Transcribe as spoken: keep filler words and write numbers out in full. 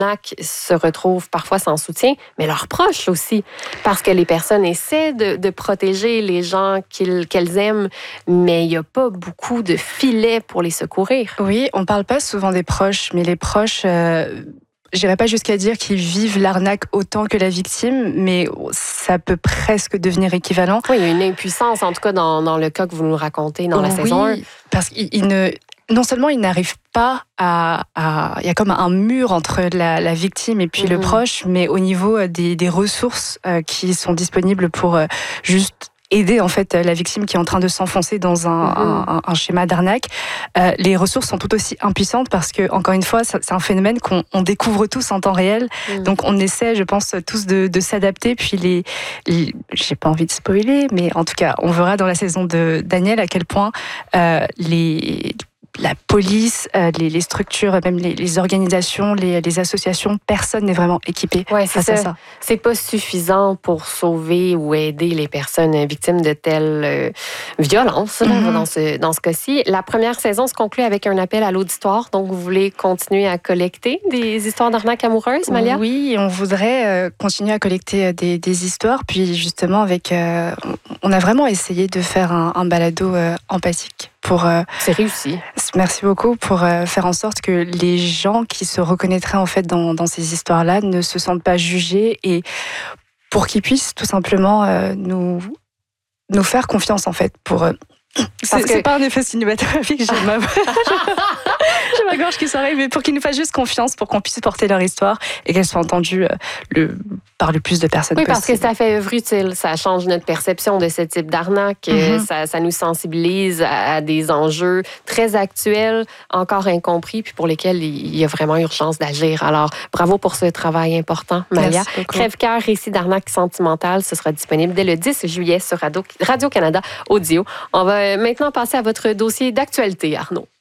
se retrouvent parfois sans soutien, mais leurs proches aussi, parce que les personnes essaient de, de protéger les gens qu'ils, qu'elles aiment, mais il n'y a pas beaucoup de filets pour les secourir. Oui, on ne parle pas souvent des proches, mais les proches... Euh... Je n'irai pas jusqu'à dire qu'ils vivent l'arnaque autant que la victime, mais ça peut presque devenir équivalent. Oui, il y a une impuissance, en tout cas dans, dans le cas que vous nous racontez dans la oui, saison un. Parce qu'ils ne... Non seulement ils n'arrivent pas à, à... Il y a comme un mur entre la, la victime et puis mm-hmm. le proche, mais au niveau des, des ressources euh, qui sont disponibles pour euh, juste... aider en fait la victime qui est en train de s'enfoncer dans un, mmh. un, un schéma d'arnaque. Euh, les ressources sont tout aussi impuissantes parce que, encore une fois, c'est un phénomène qu'on on découvre tous en temps réel. Mmh. Donc on essaie, je pense, tous de, de s'adapter. Puis les, les j'ai pas envie de spoiler, mais en tout cas, on verra dans la saison de Daniel à quel point euh, les la police, euh, les, les structures, même les, les organisations, les, les associations, personne n'est vraiment équipé ouais, face c'est à ça. ça. C'est pas suffisant pour sauver ou aider les personnes victimes de telles euh, violences mm-hmm. dans ce, dans ce cas-ci. La première saison se conclut avec un appel à l'auditoire. Donc, vous voulez continuer à collecter des histoires d'arnaque amoureuse, Malia? Oui, on voudrait euh, continuer à collecter des, des histoires. Puis justement, avec, euh, on a vraiment essayé de faire un, un balado euh, empathique. Pour, euh, c'est réussi. Merci beaucoup pour euh, faire en sorte que les gens qui se reconnaîtraient en fait dans, dans ces histoires-là ne se sentent pas jugés et pour qu'ils puissent tout simplement euh, nous, nous faire confiance en fait. Pour, euh, c'est, que... c'est pas un effet cinématographique, j'ai ma... j'ai ma gorge qui s'arrive, mais pour qu'ils nous fassent juste confiance, pour qu'on puisse porter leur histoire et qu'elle soit entendue euh, le, par le plus de personnes oui, possible. Parce que ça fait œuvre utile, ça change notre perception de ce type d'arnaque, mm-hmm. ça, ça nous sensibilise à, à des enjeux très actuels, encore incompris, puis pour lesquels il y a vraiment urgence d'agir. Alors, bravo pour ce travail important, Malia. Crève-cœur, récit d'arnaque sentimentale, ce sera disponible dès le dix juillet sur Radio-Canada Audio. On va maintenant passer à votre dossier d'actualité, Arnaud.